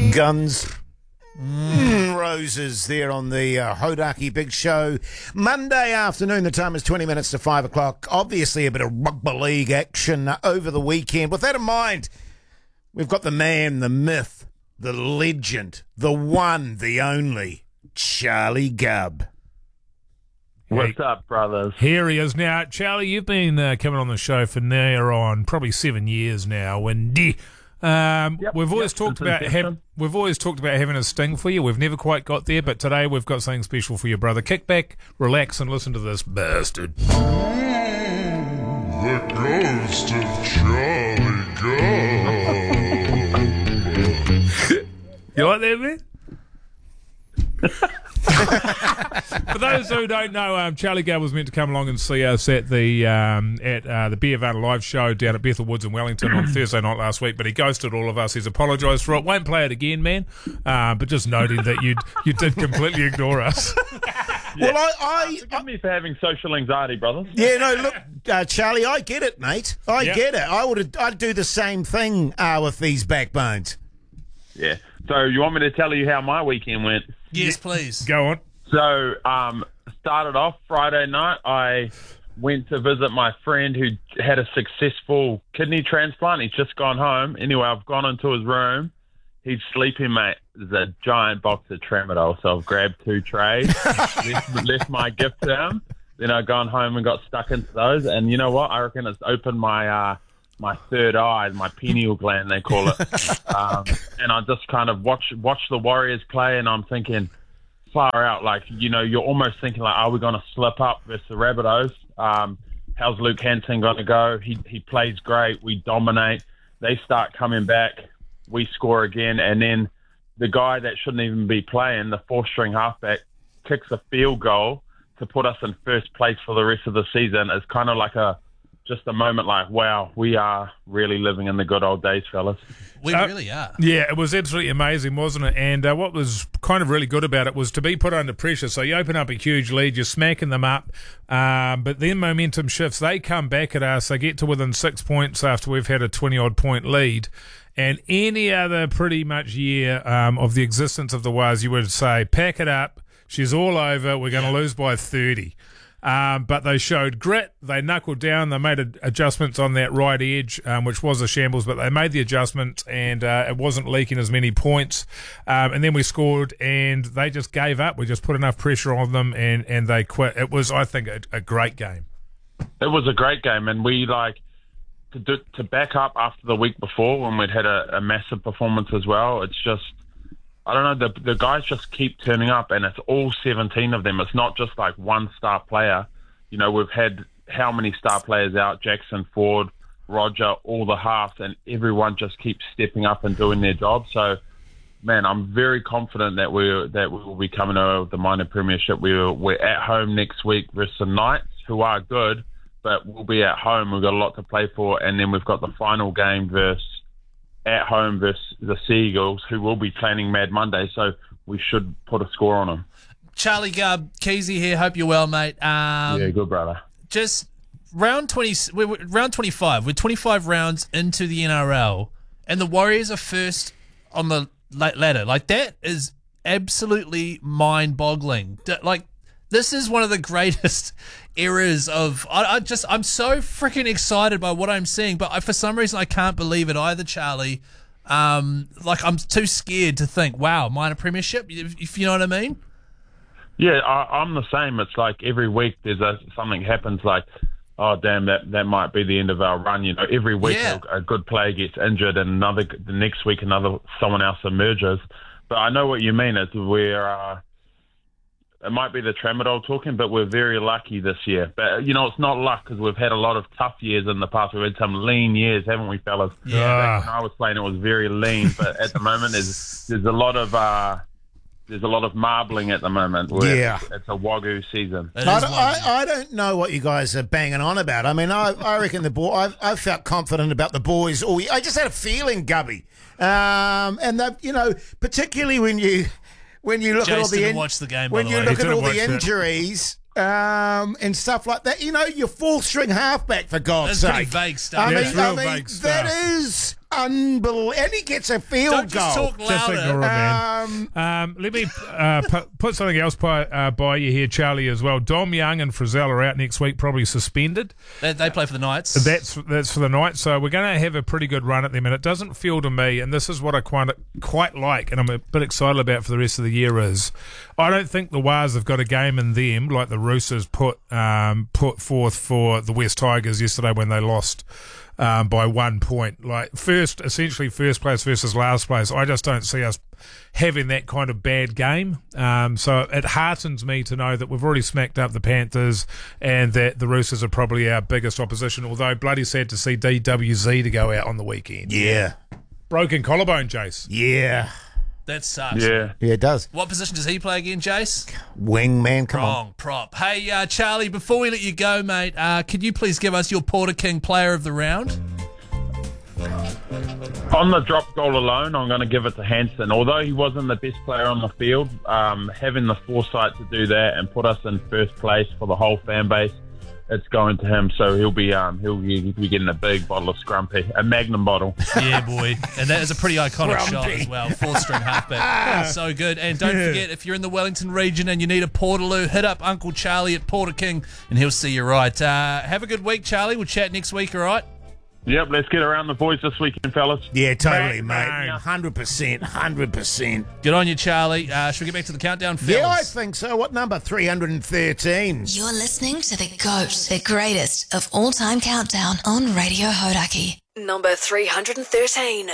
Guns Roses there on the Hodaki Big Show. Monday afternoon, the time is 20 minutes to 5 o'clock. Obviously a bit of rugby league action over the weekend. With that in mind, we've got the man, the myth, the legend, the one, the only, Charlie Gubb. What's up, brothers? Here he is now. Charlie, you've been coming on the show for near on probably 7 years now, and we've always talked about having a sting for you. We've never quite got there, but today we've got something special for you, brother. Kick back, relax, and listen to this bastard. The ghost of Charlie Gubb. You like that, man? For those who don't know, Charlie Gubb was meant to come along and see us at the Beer Van live show down at Bethel Woods in Wellington on Thursday night last week, but he ghosted all of us. He's apologised for it. Won't play it again, man. But just noting that you did completely ignore us. Yeah. Well, Forgive me for having social anxiety, brothers. Yeah, no, look, Charlie, I get it, mate. I get it. I'd do the same thing with these backbones. Yeah. So you want me to tell you how my weekend went? Yes, please. Go on. So, started off Friday night. I went to visit my friend who had a successful kidney transplant. He's just gone home. Anyway, I've gone into his room. He's sleeping, mate. There's a giant box of Tramadol, so I've grabbed 2 trays, left my gift to him. Then I've gone home and got stuck into those. And you know what? I reckon it's opened my my third eye, my pineal gland, they call it. And I just kind of watch the Warriors play, and I'm thinking, far out, like, you know, you're almost thinking, like, are we going to slip up versus the Rabbitohs? How's Luke Hansen going to go? He plays great. We dominate. They start coming back. We score again. And then the guy that shouldn't even be playing, the 4th-string halfback, kicks a field goal to put us in first place for the rest of the season. It's kind of like just a moment like, wow, we are really living in the good old days, fellas. We really are. Yeah, it was absolutely amazing, wasn't it? And what was kind of really good about it was to be put under pressure. So you open up a huge lead, you're smacking them up, but then momentum shifts. They come back at us. They get to within 6 points after we've had a 20-odd point lead. And any other pretty much year of the existence of the Waz, you would say, pack it up, she's all over, we're going to lose by 30. But they showed grit. They knuckled down. They made adjustments on that right edge, which was a shambles, but they made the adjustment, and it wasn't leaking as many points. And then we scored, and they just gave up. We just put enough pressure on them, and they quit. It was, I think, a great game. It was a great game, and we to back up after the week before when we'd had a massive performance as well. It's just, I don't know, the guys just keep turning up, and it's all 17 of them. It's not just like one star player. You know, we've had how many star players out? Jackson, Ford, Roger, all the halves, and everyone just keeps stepping up and doing their job. So, man, I'm very confident that we will be coming over the minor premiership. We're at home next week versus the Knights, who are good, but we'll be at home. We've got a lot to play for, and then we've got the final game at home versus the Seagulls, who will be planning Mad Monday, so we should put a score on them. Charlie Gubb, Keezy here. Hope you're well, mate. Yeah, good, brother. Just round 25. We're 25 rounds into the NRL, and the Warriors are first on the ladder. Like, that is absolutely mind-boggling. Like, this is one of the greatest eras of... I'm so freaking excited by what I'm seeing, but for some reason I can't believe it either, Charlie. Like, I'm too scared to think, wow, minor premiership, if you know what I mean? Yeah, I'm the same. It's like every week there's something happens, like, oh, damn, that might be the end of our run. You know, every week a good player gets injured, and the next week someone else emerges. But I know what you mean. Is it might be the Tramadol talking, but we're very lucky this year. But, you know, it's not luck, because we've had a lot of tough years in the past. We've had some lean years, haven't we, fellas? Yeah. Back when I was playing, it was very lean. But at the moment, there's a lot of marbling at the moment. Yeah. It's a Wagyu season. I don't know what you guys are banging on about. I mean, I reckon I felt confident about the boys. I just had a feeling, Gubby. And that, you know, particularly when you look Jace at all didn't watch the game, by the way. you look He at all didn't the watch it. injuries and stuff like that, you know, your 4th-string halfback, for God's That's sake. pretty vague stuff. I Yeah, mean, it's real vague stuff. that is unbelievable. And he gets a field Don't just goal. talk Just ignore louder. it, man. Let me put something else by you here, Charlie, as well. Dom Young and Frizzell are out next week, probably suspended. They play for the Knights. That's for the night. So we're going to have a pretty good run at them. And it doesn't feel to me, and this is what I quite like, and I'm a bit excited about for the rest of the year, is I don't think the Wars have got a game in them like the Roosters put forth for the West Tigers yesterday when they lost by 1 point. Like essentially first place versus last place. I just don't see us having that kind of bad game. So it heartens me to know that we've already smacked up the Panthers and that the Roosters are probably our biggest opposition, although bloody sad to see DWZ to go out on the weekend. Yeah. Broken collarbone, Jace. Yeah. That sucks. Yeah. Yeah, it does. What position does he play again, Jace? Wingman, come on. Wrong prop. Hey, Charlie, before we let you go, mate, could you please give us your Porter King player of the round? On the drop goal alone, I'm going to give it to Hansen. Although he wasn't the best player on the field, having the foresight to do that and put us in first place for the whole fan base, it's going to him. So he'll be getting a big bottle of Scrumpy, a Magnum bottle. Yeah, boy. And that is a pretty iconic shot as well. 4-string halfback. So good. And don't forget, if you're in the Wellington region and you need a Portaloo, hit up Uncle Charlie at Porter King and he'll see you right. Have a good week, Charlie. We'll chat next week, all right? Yep, let's get around the boys this weekend, fellas. Yeah, totally, mate. Bang. 100%. 100%. Good on you, Charlie. Should we get back to the countdown, fellas? Yeah, I think so. What number? 313. You're listening to the GOAT, the greatest of all time countdown on Radio Hodaki. Number 313.